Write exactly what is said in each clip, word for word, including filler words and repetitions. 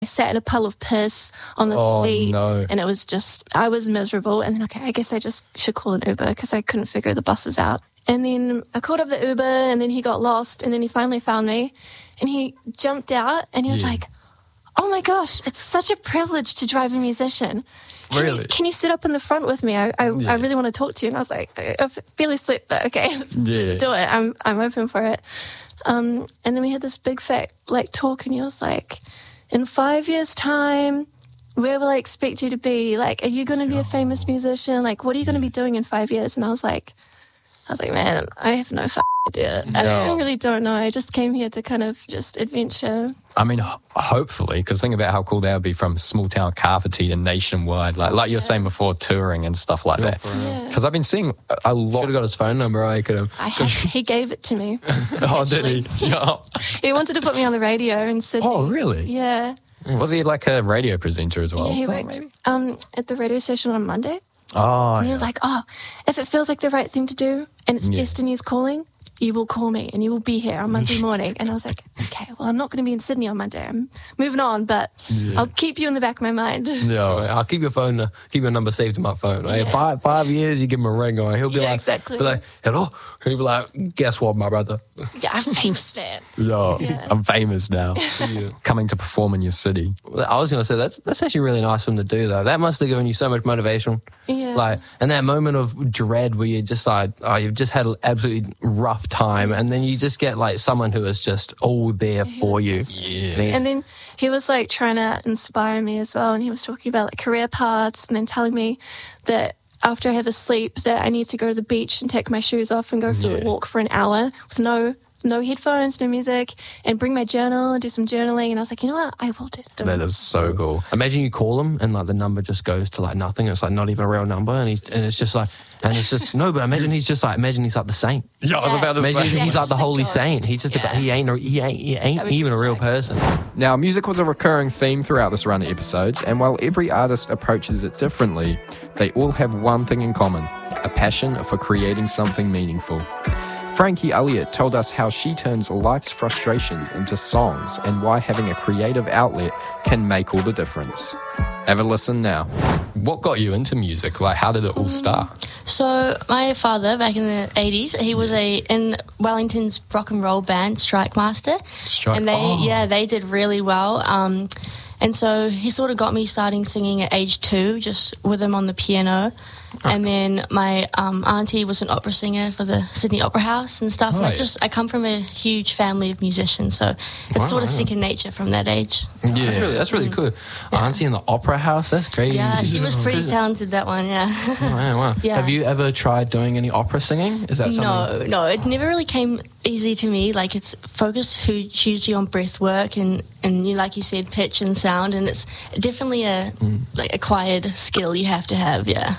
I sat in a puddle of piss on the Oh, seat, no. and it was just, I was miserable. And then, okay, I guess I just should call an Uber because I couldn't figure the buses out. And then I called up the Uber, and then he got lost, and then he finally found me, and he jumped out, and he was Yeah. like, oh my gosh, it's such a privilege to drive a musician. Can Really? You, can you sit up in the front with me? I, I, Yeah. I really want to talk to you. And I was like, I, I barely slept, but okay, let's, Yeah. let's do it. I'm I'm open for it. Um, and then we had this big fat like talk, and he was like, in five years' time, where will I expect you to be? Like, are you going to be a famous musician? Like, what are you going to be doing in five years? And I was like, I was like, man, I have no f- idea. I No. really don't know. I just came here to kind of just adventure. I mean, ho- hopefully, because think about how cool that would be from small town Carpety to nationwide, like like you were saying before, touring and stuff like that. Yeah. Because I've been seeing a, a lot. Should have got his phone number. I could have. I had, he gave it to me. Oh, did he? Actually, Yeah. He wanted to put me on the radio in Sydney. Oh, really? Yeah. Was he like a radio presenter as well? Yeah, he worked um, at the radio station on Monday. Oh, And he yeah. was like, oh, if it feels like the right thing to do and it's Yeah. destiny's calling, you will call me and you will be here on Monday morning. And I was like, okay, well, I'm not going to be in Sydney on Monday. I'm moving on, but I'll keep you in the back of my mind. No. I'll keep your phone, uh, keep your number saved in my phone. Like, Yeah. five five years, you give him a ring, or he'll be Yeah, like, exactly. be like, hello. He'll be like, guess what, my brother? Yeah, I'm famous, man. Yeah. Yeah. I'm famous now. Coming to perform in your city. I was gonna say that's that's actually really nice for him to do though. That must have given you so much motivation. Yeah. Like, and that moment of dread where you're just like, oh, you've just had an absolutely rough time, and then you just get like someone who is just all there for was you. like- Yeah. And, And then he was like trying to inspire me as well. And he was talking about like career paths and then telling me that after I have a sleep that I need to go to the beach and take my shoes off and go for Yeah. a walk for an hour with no no headphones, no music, and bring my journal and do some journaling. And I was like, you know what? I will do that. That is so cool. imagine you call him and like the number just goes to like nothing. It's like not even a real number, and he's and it's just like and it's just no. But imagine he's just like imagine he's like the saint. Yeah, I was Yeah. about to Imagine say. Yeah, he's like the just a holy ghost. saint. He's just Yeah. a, he ain't a- he ain't he ain't That would be even a real sick. person. Now, music was a recurring theme throughout this run of episodes, and while every artist approaches it differently, they all have one thing in common: a passion for creating something meaningful. Frankie Elliott told us how she turns life's frustrations into songs and why having a creative outlet can make all the difference. Have a listen now. What got you into music? Like, how did it all start? So my father, back in the eighties, he was a in Wellington's rock and roll band, Strike Master, Strike- and they oh. yeah they did really well. Um, and so he sort of got me starting singing at age two, just with him on the piano. And then my um, auntie was an opera singer for the Sydney Opera House and stuff. and I Right. just I come from a huge family of musicians, so it's sort of second nature from that age. That's really, that's really cool. Auntie in the opera house, that's crazy. Yeah, he was pretty talented, that one. Yeah. Oh, wow, wow. Yeah. Have you ever tried doing any opera singing? Is that something? No, no, it never really came easy to me. Like, it's focused hu- hugely on breath work and, and you, like you said, pitch and sound, and it's definitely a like acquired skill you have to have. Yeah.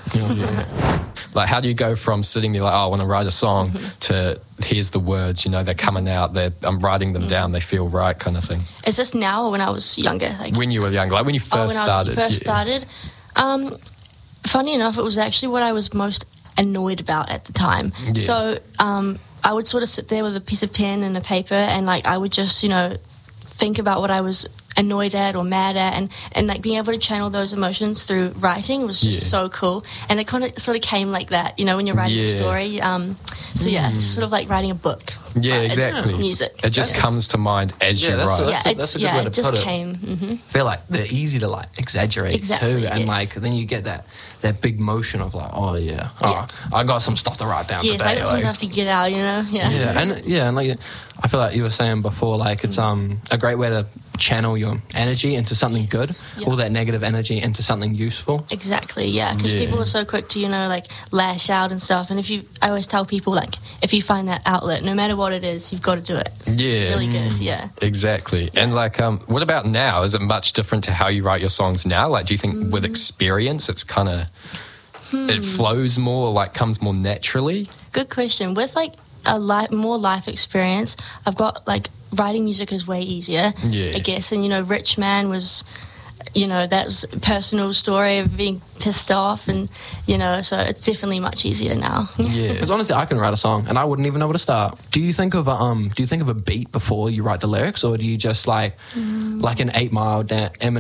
Like, how do you go from sitting there like, oh, I want to write a song to here's the words, you know, they're coming out, they're, I'm writing them down, they feel right kind of thing? Is this now or when I was younger? Like, When you were younger, like when you first oh, when started. I was, first yeah. started. Um, funny enough, it was actually what I was most annoyed about at the time. Yeah. So um, I would sort of sit there with a piece of pen and a paper, and like I would just, you know, think about what I was annoyed at or mad at, and, and like being able to channel those emotions through writing was just Yeah. so cool. And it kind of sort of came like that, you know, when you're writing a Yeah. story. Um, so yeah, it's sort of like writing a book. Yeah, but it's exactly. music. It just comes to mind as Yeah, you that's write. what- yeah, a- it's that's a good yeah, way it to just put it. came. hmm I feel like they're easy to like exaggerate Exactly, too, and yes. like then you get that that big motion of like, oh yeah, Yeah. oh, I got some stuff to write down Yes, I today. got some like- stuff to get out, you know. Yeah. yeah, and yeah, and like I feel like you were saying before, like it's um a great way to channel your energy into something good, Yeah. all that negative energy into something useful. Exactly, yeah, because Yeah. people are so quick to, you know, like lash out and stuff. And if you, I always tell people, like, if you find that outlet, no matter what it is, you've got to do it. It's Yeah. really good, yeah. Exactly. And like, um, what about now? Is it much different to how you write your songs now? Like, do you think Mm. with experience, it's kind of, Hmm. it flows more, like comes more naturally? Good question. With like a li- more life experience, I've got like writing music is way easier, Yeah. I guess. And you know, Rich Man was you know, that was a personal story of being pissed off, and you know, so it's definitely much easier now. Yeah, because honestly, I can write a song and I wouldn't even know where to start. Do you think of a, um? Do you think of a beat before you write the lyrics, or do you just like, mm. like an Eight Mile da-